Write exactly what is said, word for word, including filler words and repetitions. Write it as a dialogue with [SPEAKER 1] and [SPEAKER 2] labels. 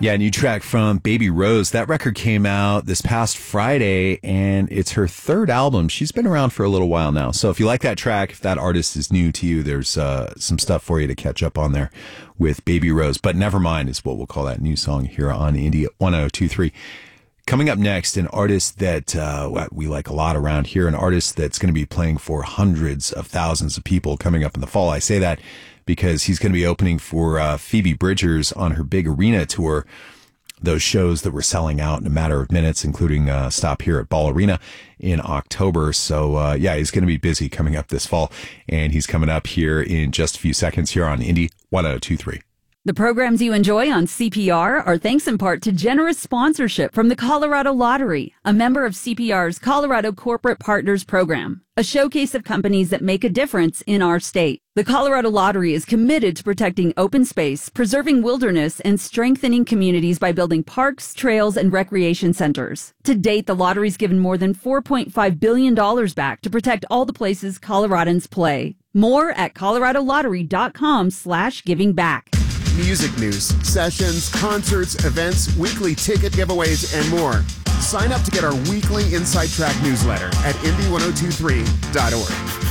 [SPEAKER 1] Yeah, new track from Baby Rose. That record came out this past Friday, and it's her third album. She's been around for a little while now. So if you like that track, if that artist is new to you, there's uh, some stuff for you to catch up on there with Baby Rose. But Nevermind is what we'll call that new song here on Indie one oh two three. Coming up next, an artist that uh, we like a lot around here, an artist that's going to be playing for hundreds of thousands of people coming up in the fall. I say that because he's going to be opening for uh, Phoebe Bridgers on her big arena tour. Those shows that were selling out in a matter of minutes, including a stop here at Ball Arena in October. So, uh, yeah, he's going to be busy coming up this fall, and he's coming up here in just a few seconds here on Indie one oh two three.
[SPEAKER 2] The programs you enjoy on C P R are thanks in part to generous sponsorship from the Colorado Lottery, a member of C P R's Colorado Corporate Partners Program, a showcase of companies that make a difference in our state. The Colorado Lottery is committed to protecting open space, preserving wilderness, and strengthening communities by building parks, trails, and recreation centers. To date, the lottery's given more than four point five billion dollars back to protect all the places Coloradans play. More at coloradolottery.com slash giving back.
[SPEAKER 3] Music news, sessions, concerts, events, weekly ticket giveaways, and more. Sign up to get our weekly Inside Track newsletter at indie one oh two three dot org.